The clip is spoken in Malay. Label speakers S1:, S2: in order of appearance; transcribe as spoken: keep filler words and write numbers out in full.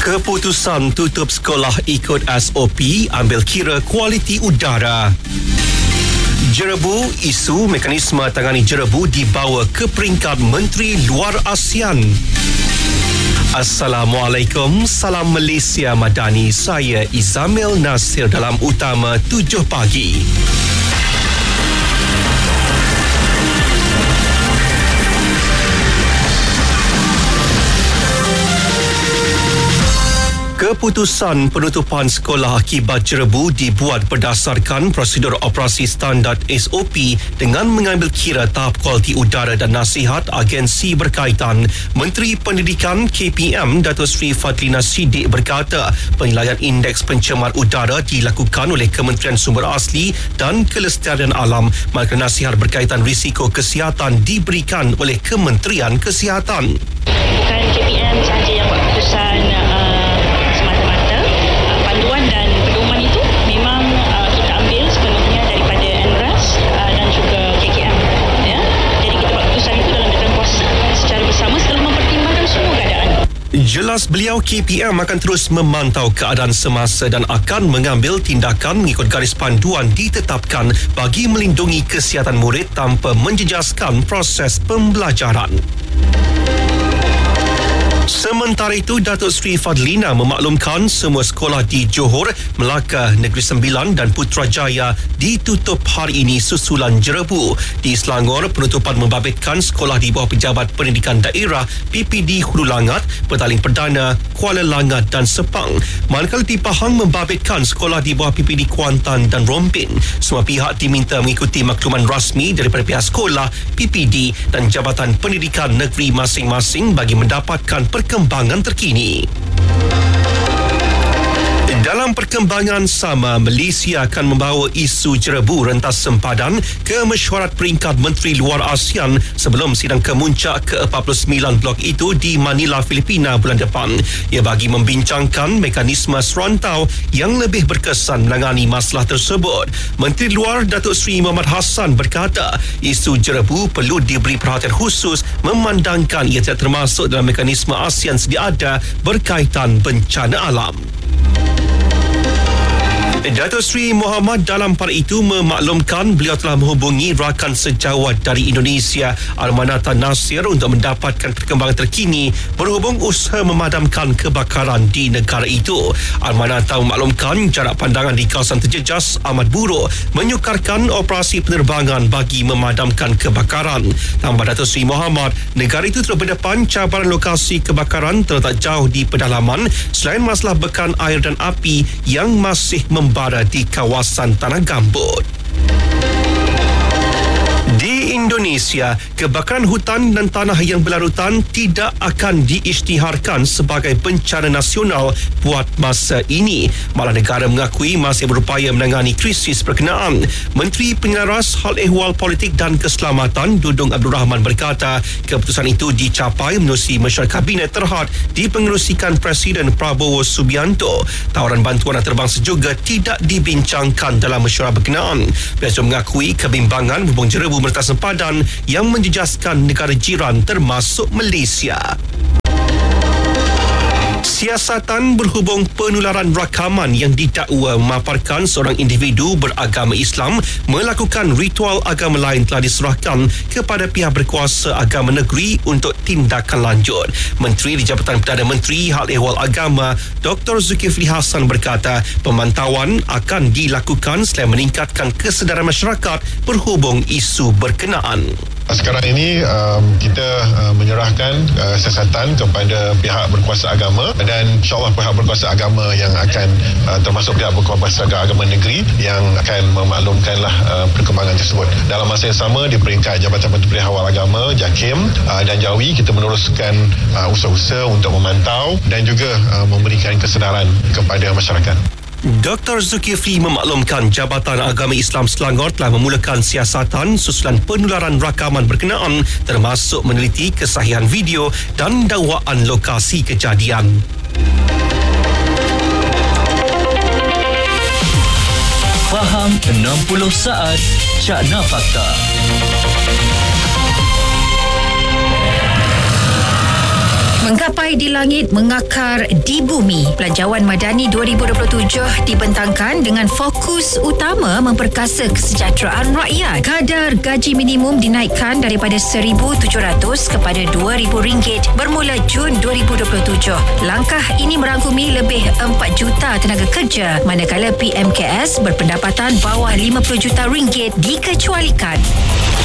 S1: Keputusan tutup sekolah ikut S O P ambil kira kualiti udara. Jerebu, isu mekanisme tangani jerebu dibawa ke peringkat Menteri Luar ASEAN. Assalamualaikum, salam Malaysia Madani. Saya Izamil Nasir dalam Utama tujuh pagi. Keputusan penutupan sekolah akibat jerebu dibuat berdasarkan prosedur operasi standard S O P dengan mengambil kira tahap kualiti udara dan nasihat agensi berkaitan. Menteri Pendidikan K P M Datuk Seri Fadlina Siddiq berkata penilaian indeks pencemar udara dilakukan oleh Kementerian Sumber Asli dan Kelestarian Alam, manakala nasihat berkaitan risiko kesihatan diberikan oleh Kementerian Kesihatan.
S2: Bukan K P M sahaja yang buat keputusan uh, semata-mata. Uh, panduan dan pedoman itu memang uh, kita ambil sepenuhnya daripada N R A S uh, dan juga K K M. Ya? Jadi kita buat keputusan itu dalam tempoh secara bersama setelah mempertimbangkan semua keadaan.
S1: Jelas beliau K P M akan terus memantau keadaan semasa dan akan mengambil tindakan mengikut garis panduan ditetapkan bagi melindungi kesihatan murid tanpa menjejaskan proses pembelajaran. Sementara itu, Datuk Seri Fadlina memaklumkan semua sekolah di Johor, Melaka, Negeri Sembilan dan Putrajaya ditutup hari ini susulan jerebu. Di Selangor, penutupan membabitkan sekolah di bawah Pejabat Pendidikan Daerah P P D Hulu Langat, Petaling Perdana, Kuala Langat dan Sepang. Manakala di Pahang membabitkan sekolah di bawah P P D Kuantan dan Rompin. Semua pihak diminta mengikuti makluman rasmi daripada pihak sekolah, P P D dan Jabatan Pendidikan Negeri masing-masing bagi mendapatkan perkembangan terkini. Dalam perkembangan sama, Malaysia akan membawa isu jerebu rentas sempadan ke mesyuarat peringkat Menteri Luar ASEAN sebelum sidang kemuncak ke empat puluh sembilan blok itu di Manila, Filipina bulan depan. Ia bagi membincangkan mekanisme serantau yang lebih berkesan menangani masalah tersebut. Menteri Luar Datuk Seri Muhammad Hassan berkata isu jerebu perlu diberi perhatian khusus memandangkan ia tidak termasuk dalam mekanisme ASEAN sedia ada berkaitan bencana alam. Datuk Seri Muhammad dalam pada itu memaklumkan beliau telah menghubungi rakan sejawat dari Indonesia Armanata Nasir untuk mendapatkan perkembangan terkini berhubung usaha memadamkan kebakaran di negara itu. Armanata memaklumkan jarak pandangan di kawasan terjejas amat buruk, menyukarkan operasi penerbangan bagi memadamkan kebakaran. Tambah Datuk Seri Muhammad, negara itu terus berdepan cabaran lokasi kebakaran terletak jauh di pedalaman selain masalah bekan air dan api yang masih membara di kawasan tanah gambut. Di Indonesia, kebakaran hutan dan tanah yang berlarutan tidak akan diisytiharkan sebagai bencana nasional buat masa ini. Malah negara mengakui masih berupaya menangani krisis berkenaan. Menteri Penyelaras Hal Ehwal Politik dan Keselamatan Dudung Abdul Rahman berkata keputusan itu dicapai menerusi mesyuarat Kabinet Terhad dipengerusikan Presiden Prabowo Subianto. Tawaran bantuan antarabangsa juga tidak dibincangkan dalam mesyuarat berkenaan. Beliau mengakui kebimbangan berhubung jerebu merentas sempadan yang menjejaskan negara jiran termasuk Malaysia. Siasatan berhubung penularan rakaman yang didakwa memaparkan seorang individu beragama Islam melakukan ritual agama lain telah diserahkan kepada pihak berkuasa agama negeri untuk tindakan lanjut. Menteri di Jabatan Perdana Menteri Hal Ehwal Agama Doktor Zulkifli Hasan berkata pemantauan akan dilakukan selain meningkatkan kesedaran masyarakat berhubung isu berkenaan.
S3: Sekarang ini um, kita uh, menyerahkan uh, siasatan kepada pihak berkuasa agama dan insyaAllah pihak berkuasa agama yang akan uh, termasuk pihak berkuasa agama negeri yang akan memaklumkanlah uh, perkembangan tersebut. Dalam masa yang sama di peringkat Jabatan Menteri Hawal Agama JAKIM uh, dan Jawi, kita meneruskan uh, usaha-usaha untuk memantau dan juga uh, memberikan kesedaran kepada masyarakat.
S1: Doktor Zulkifli memaklumkan Jabatan Agama Islam Selangor telah memulakan siasatan susulan penularan rakaman berkenaan termasuk meneliti kesahihan video dan dakwaan lokasi kejadian.
S4: Faham enam puluh saat Cakna Fakta.
S5: Menggapai di langit, mengakar di bumi. Belanjawan Madani dua ribu dua puluh tujuh dibentangkan dengan fokus utama memperkasa kesejahteraan rakyat. Kadar gaji minimum dinaikkan daripada seribu tujuh ratus kepada dua ribu ringgit bermula Jun dua ribu dua puluh tujuh. Langkah ini merangkumi lebih empat juta tenaga kerja, manakala P M K S berpendapatan bawah lima puluh juta ringgit dikecualikan.